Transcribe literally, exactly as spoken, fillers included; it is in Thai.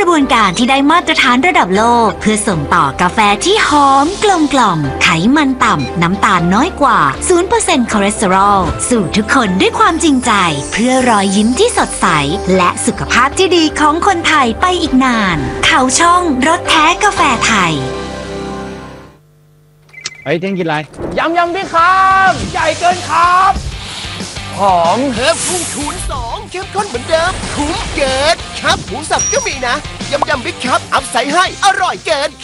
ระบวนการที่ได้มาตรฐานระดับโลกเพื่อส่งต่อกาแฟที่หอมกลมกล่อมไขมันต่ำน้ำตาลน้อยกว่า ศูนย์เปอร์เซ็นต์ คอเลสเตอรอลสู่ทุกคนด้วยความจริงใจเพื่อรอยยิ้มที่สดใสและสุขภาพที่ดีของคนไทยไปอีกนานเขาช่องรสแท้กาแฟไทยไอ้เท่งกินอะไรยำยำพี่ครับใหญ่เกินครับหอมเพิ่มพุ่งคูณสองเข้มข้นเหมือนเดิมคุ้มเกินครับหมูสับก็มีนะยำยำบิ๊กครับอัพใส่ให้อร่อยเกิน